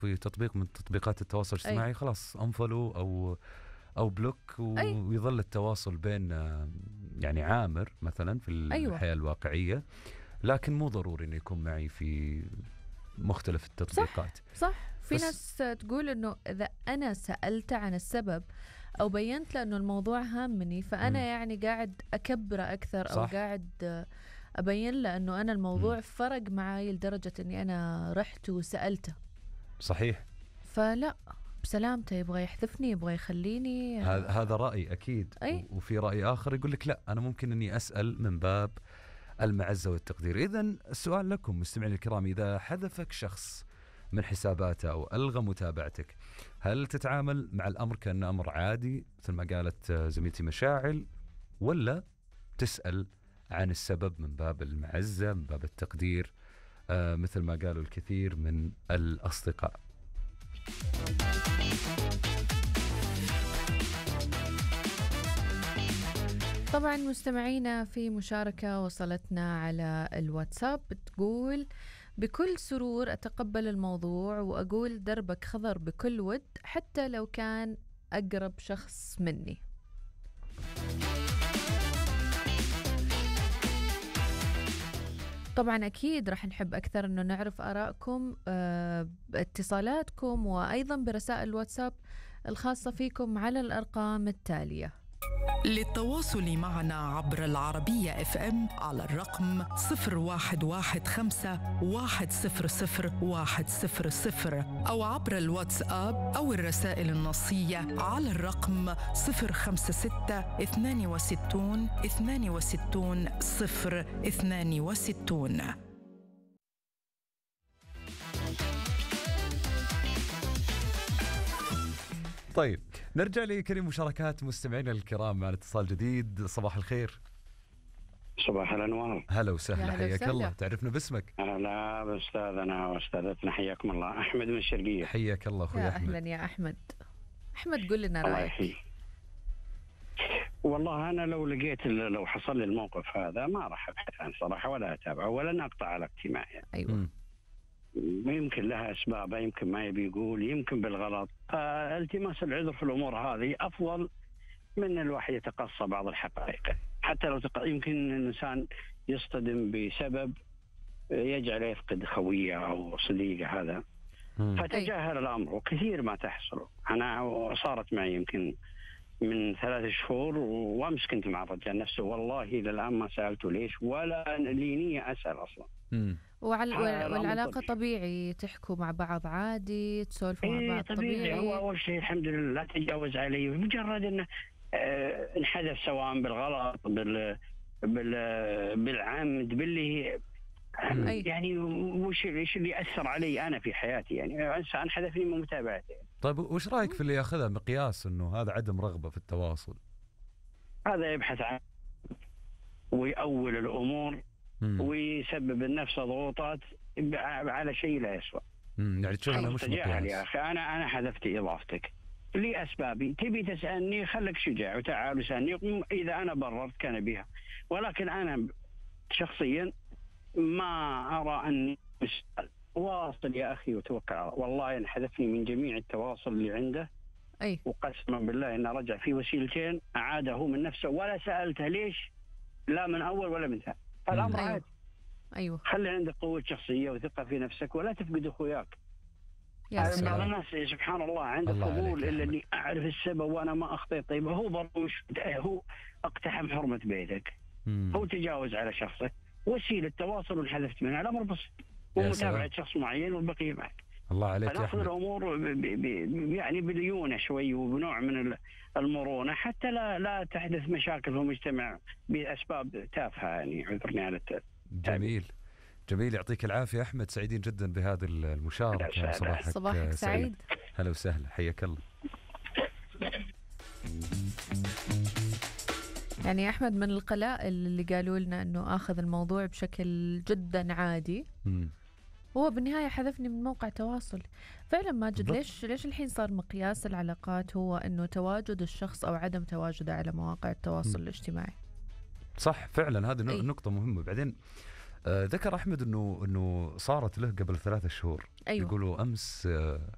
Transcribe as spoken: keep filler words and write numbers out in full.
في تطبيق من تطبيقات التواصل الاجتماعي أي. خلاص انفولو او او بلوك، أي. ويظل التواصل بين يعني عامر مثلا في أيوة. الحياة الواقعية، لكن مو ضروري انه يكون معي في مختلف التطبيقات. صح صح. في ناس تقول انه اذا انا سألت عن السبب او بينت له انه الموضوع هامني، فانا م. يعني قاعد اكبره اكثر، صح. او قاعد ابين له انه انا الموضوع م. فرق معي لدرجة اني انا رحت وسألته. صحيح. فلا، بسلامته يبغى يحذفني، يبغى يخليني. هذا هذا رأي أكيد. أي؟ وفي رأي آخر يقول لك لا، أنا ممكن أني أسأل من باب المعزة والتقدير. إذن السؤال لكم مستمعين الكرام، إذا حذفك شخص من حساباته أو ألغى متابعتك، هل تتعامل مع الأمر كأنه أمر عادي مثل ما قالت زميلتي مشاعل، ولا تسأل عن السبب من باب المعزة، من باب التقدير، آه مثل ما قالوا الكثير من الأصدقاء؟ طبعا مستمعينا في مشاركة وصلتنا على الواتساب بتقول: بكل سرور أتقبل الموضوع وأقول دربك خضر بكل ود حتى لو كان أقرب شخص مني. طبعا أكيد رح نحب أكثر أنه نعرف آراءكم، اه اتصالاتكم، وأيضا برسائل الواتساب الخاصة فيكم على الأرقام التالية. للتواصل معنا عبر العربية اف ام على الرقم صفر واحد واحد خمسة واحد صفر صفر واحد صفر صفر، أو عبر الواتساب أو الرسائل النصية على الرقم صفر خمسة ستة اثنان وستون اثنان وستون صفر اثنان وستون. طيب نرجع لكريم مشاركات مستمعينا الكرام مع اتصال جديد. صباح الخير. صباح الانوار. هلا وسهلا، حياك الله. تعرفنا باسمك؟ هلا استاذنا واستاذتنا، حياكم الله. احمد من الشرقيه. حياك الله اخوي احمد. اهلا يا احمد. احمد قل لنا الله رايك. يحييك. والله انا لو لقيت لو حصل لي الموقف هذا ما راح ابحث عن صراحه ولا اتابعه ولا اقطع على اجتماعي. ايوه. م. يمكن لها اسباب، يمكن ما يبي يقول، يمكن بالغلط. فالتماس العذر في الامور هذه افضل من الواحد يتقصى بعض الحقائق. حتى لو تق... يمكن الانسان يصطدم بسبب يجعله يفقد خويه او صديقه، هذا م. فتجاهل الامر. وكثير ما تحصل. انا صارت معي يمكن من ثلاث شهور، وامس كنت مع الرجال نفسه، والله الى الان ما سالته ليش ولا لي نيه اسال اصلا. م. وعل... والعلاقة طبيعي، تحكوا مع بعض عادي، تسولفوا إيه مع بعض طبيعي. طبيعي. هو أول شيء الحمد لله لا تجاوز علي، مجرد أنه آه انحذف سواء بالغلط بال بال بالعمد باللي يعني وش ايش اللي يأثر علي أنا في حياتي، يعني إنسان حذفني من متابعتي. طيب وش رأيك في اللي ياخذها مقياس أنه هذا عدم رغبة في التواصل؟ هذا يبحث عن ويأول الأمور ويسبب لنفسه ضغوطات على شيء لا يسوى. امم يعني تشوف انه مش مقياس. يا اخي انا انا حذفت اضافتك لي اسبابي، تبي تسالني خليك شجاع وتعال وسالني، اذا انا بررت كان بها. ولكن انا شخصيا ما ارى اني اسال. واصل يا اخي وتوكل على الله. والله ان حذفني من جميع التواصل اللي عنده. اي وقسما بالله انه رجع في وسيلتين اعاده هو من نفسه ولا سالته ليش، لا من اول ولا من ثاني. الامر أيوه. عادي. ايوه خلي عندك قوه شخصيه وثقه في نفسك ولا تفقد اخوياك. بعض الناس سبحان الله عنده فضول الا اني اعرف السبب وانا ما اخطيت. طيب هو بروش، هو اقتحم حرمه بيتك، مم. هو تجاوز على شخصك، وسيله تواصل وانحذفت منها. الامر بسيط، ومتابعه شخص معين والبقيه معك. الله عليك يا احمد. الامور ب ب يعني بليونه شوي وبنوع من المرونه حتى لا لا تحدث مشاكل في المجتمع باسباب تافهه. يعني عذرني على التأ... جميل جميل، يعطيك العافيه احمد، سعيدين جدا بهذه المشاركه. صباحك, صباحك سعيد. هلا وسهلا، حياك الله. يعني احمد من القلائل اللي قالوا لنا انه اخذ الموضوع بشكل جدا عادي. م. هو بالنهاية حذفني من موقع تواصل. فعلا ماجد، ليش ليش الحين صار مقياس العلاقات هو انه تواجد الشخص او عدم تواجده على مواقع التواصل م. الاجتماعي؟ صح فعلا، هذه أي. نقطة مهمة. بعدين آه ذكر احمد انه انه صارت له قبل ثلاثة شهور. أيوة. يقولوا امس آه